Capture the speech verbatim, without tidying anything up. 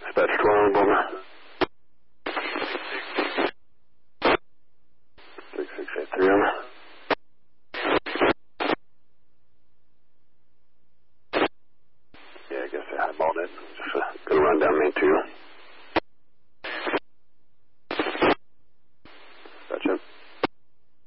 Dispatch twelve, over. six six eight three, over. Yeah, I guess I highballed it. Just uh, gonna run down main two.